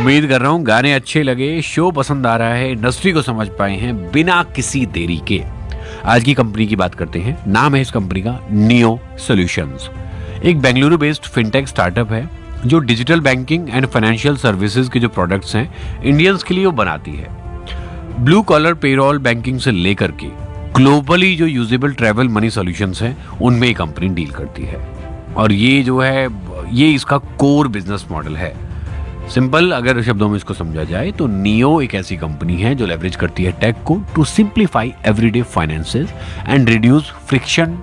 उम्मीद कर रहा हूँ गाने अच्छे लगे, शो पसंद आ रहा है, इंडस्ट्री को समझ पाए हैं बिना किसी देरी के। आज की कंपनी की बात करते हैं। नाम है इस कंपनी का नियो सॉल्यूशंस। एक बेंगलुरु बेस्ड फिनटेक स्टार्टअप है जो digital banking and financial services के जो प्रोडक्ट्स हैं इंडियंस के लिए वो बनाती है। ब्लू कॉलर पेरोल बैंकिंग से लेकर के ग्लोबली जो यूजेबल ट्रैवल मनी सॉल्यूशंस हैं उनमें ये कंपनी डील करती है। और ये जो है ये इसका कोर बिजनेस मॉडल है। सिंपल अगर शब्दों में इसको समझा जाए तो नियो एक ऐसी कंपनी है जो लेवरेज करती है टेक को to simplify everyday finances and reduce friction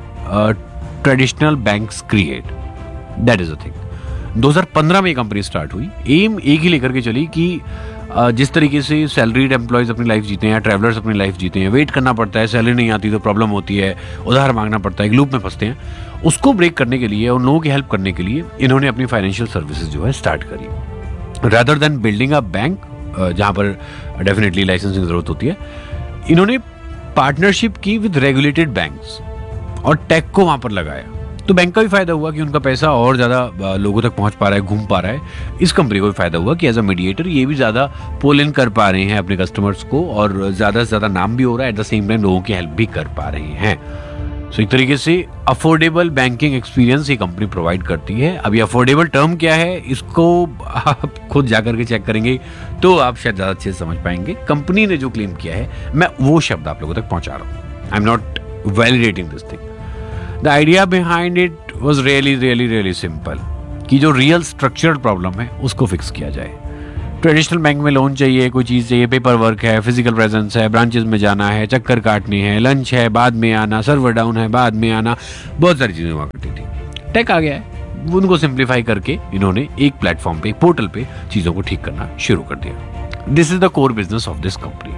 traditional banks create. That is a thing. 2015 में ये कंपनी स्टार्ट हुई। एम एक ही लेकर के चली कि जिस तरीके से सैलरीड एम्प्लॉयज अपनी लाइफ जीते हैं या ट्रैवलर्स अपनी लाइफ जीते हैं, वेट करना पड़ता है, सैलरी नहीं आती तो प्रॉब्लम होती है, उधार मांगना पड़ता है, एक लूप में फंसते हैं, उसको ब्रेक करने के लिए उन लोगों की हेल्प करने के लिए इन्होंने अपनी फाइनेंशियल सर्विसेज जो है स्टार्ट करी। Rather than building a bank जहां पर डेफिनेटली लाइसेंसिंग जरूरत होती है, इन्होंने पार्टनरशिप की विद रेगुलेटेड बैंक्स और टेक को वहां पर लगाया। तो बैंक का भी फायदा हुआ कि उनका पैसा और ज्यादा लोगों तक पहुंच पा रहा है, घूम पा रहा है। इस कंपनी को भी फायदा हुआ कि एज अ मीडिएटर ये भी ज्यादा पुल इन कर पा रहे हैं अपने कस्टमर्स को और ज्यादा से ज्यादा नाम भी हो रहा है, एट द सेम टाइम लोगों की हेल्प भी कर पा रहे हैं। सो एक तरीके से अफोर्डेबल बैंकिंग एक्सपीरियंस ये कंपनी प्रोवाइड करती है। अब ये अफोर्डेबल टर्म क्या है इसको आप खुद जाकर के चेक करेंगे तो आप शायद ज्यादा अच्छे से समझ पाएंगे। कंपनी ने जो क्लेम किया है मैं वो शब्द आप लोगों तक पहुंचा रहा हूं। I am not validating this thing. The idea behind it was really simple कि जो रियल स्ट्रक्चरल प्रॉब्लम है उसको फिक्स किया जाए। ट्रेडिशनल बैंक में लोन चाहिए, कोई चीज़ चाहिए, पेपर वर्क है, फिजिकल प्रेजेंस है, ब्रांचेस में जाना है, चक्कर काटने हैं, लंच है बाद में आना, सर्वर डाउन है बाद में आना, बहुत सारी चीज़ें हुआ करती थी। टेक आ गया है, उनको सिंप्लीफाई करके इन्होंने एक प्लेटफॉर्म पे, एक पोर्टल पे चीज़ों को ठीक करना शुरू कर दिया। This is the core business of this company.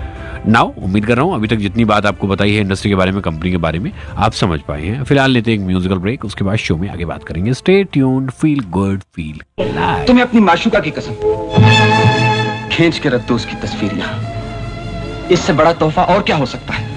Now उम्मीद कर रहा हूं अभी तक जितनी बात आपको बताई है इंडस्ट्री के बारे में, कंपनी के बारे में, आप समझ पाए हैं। फिलहाल लेते हैं एक म्यूजिकल ब्रेक, उसके बाद शो में आगे बात करेंगे। Stay tuned, feel good, feel live. तुम्हें अपनी माशूका की कसम, खींच के रख दो उसकी तस्वीर यहाँ। इससे बड़ा तोहफा और क्या हो सकता है।